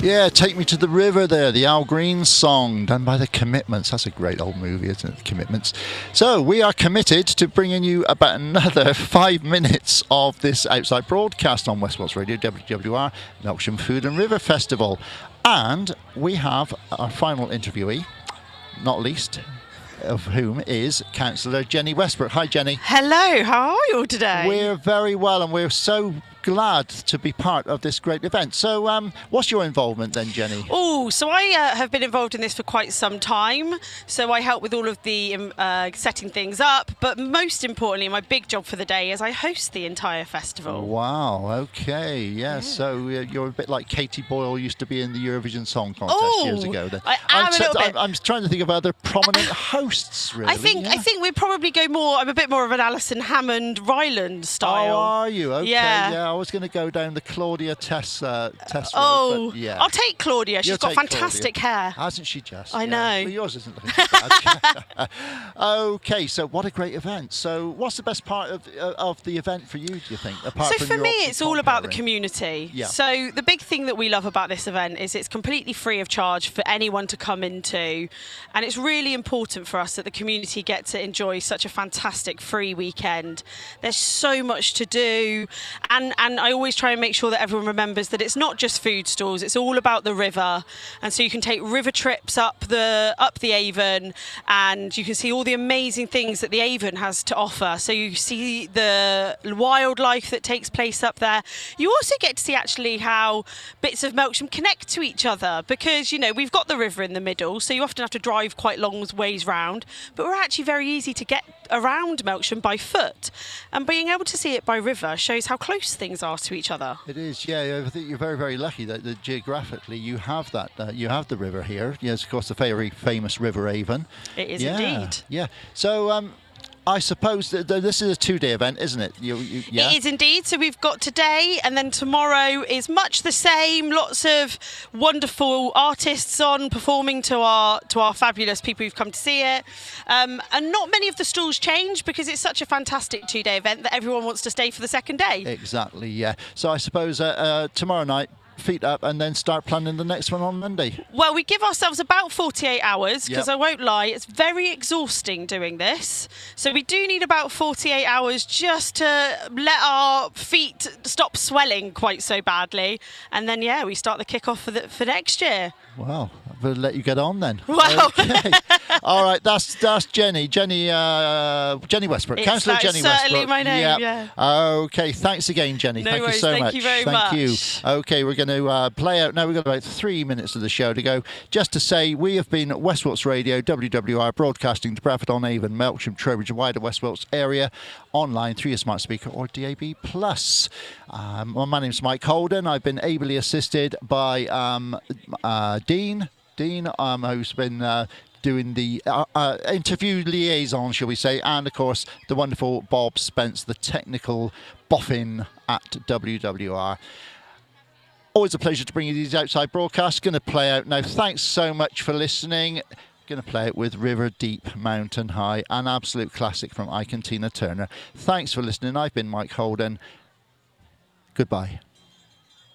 Yeah, Take Me to the River there, the Al Green song done by The Commitments. That's a great old movie, isn't it, The Commitments? So we are committed to bringing you about another 5 minutes of this outside broadcast on West Wales Radio, WWR, Melksham Food and River Festival. And we have our final interviewee, not least of whom is Councillor Jenny Westbrook. Hi, Jenny. Hello, how are you all today? We're very well, and we're so glad to be part of this great event. So what's your involvement then, Jenny? So I have been involved in this for quite some time. So I help with all of the setting things up, but most importantly, my big job for the day is I host the entire festival. Wow, okay, yeah. So you're a bit like Katie Boyle used to be in the Eurovision Song Contest years ago. Then. I am a little bit. I'm trying to think of other prominent hosts, really. I think we'd probably go more, I'm a bit more of an Alison Hammond, Ryland style. Oh, are you? Okay, yeah. I was going to go down the Claudia Tess road, but yeah. I'll take Claudia. She's got fantastic hair. Hasn't she just? I know. Well, yours isn't looking too bad. Okay, so what a great event. So what's the best part of the event for you, do you think? Apart So from for me, it's all about the community. Yeah. So the big thing that we love about this event is it's completely free of charge for anyone to come into. And it's really important for us that the community get to enjoy such a fantastic free weekend. There's so much to do. And I always try and make sure that everyone remembers that it's not just food stalls, it's all about the river. And so you can take river trips up the Avon, and you can see all the amazing things that the Avon has to offer. So you see the wildlife that takes place up there. You also get to see actually how bits of Melksham connect to each other, because, you know, we've got the river in the middle, so you often have to drive quite long ways round, but we're actually very easy to get around Melksham by foot. And being able to see it by river shows how close things are to each other. It is, yeah. I think you're very, very lucky that geographically you have that. You have the river here. Yes, of course, the very famous River Avon. It is indeed. Yeah. So I suppose that this is a 2-day event, isn't it? Yeah. It is indeed. So we've got today, and then tomorrow is much the same. Lots of wonderful artists on performing to our fabulous people who've come to see it. And not many of the stalls change because it's such a fantastic 2-day event that everyone wants to stay for the second day. Exactly, yeah. So I suppose tomorrow night, feet up, and then start planning the next one on Monday. Well, we give ourselves about 48 hours because Yep. I won't lie, it's very exhausting doing this. So we do need about 48 hours just to let our feet stop swelling quite so badly. And then, yeah, we start the kick-off for next year. Wow, we'll let you get on then. Wow. Okay. All right, that's Jenny Westbrook, Councillor Jenny Westbrook. Certainly my name, Yep. yeah. Okay, thanks again, Jenny. No Thank worries, you so thank much. you very Thank you. much. Okay, we're going to play out now. We've got about 3 minutes of the show to go. Just to say, we have been West Wales Radio, WWR, broadcasting to Bradford-on-Avon, Melksham, Trowbridge, and wider West Wales area, online through your smart speaker or DAB+. My name's Mike Holden. I've been ably assisted by Dean, who's been doing the interview liaison, shall we say, and of course the wonderful Bob Spence, the technical boffin at WWR. Always a pleasure to bring you these outside broadcasts. Going to play out now. Thanks so much for listening. Going to play it with River Deep, Mountain High, an absolute classic from Ike and Tina Turner. Thanks for listening. I've been Mike Holden. Goodbye.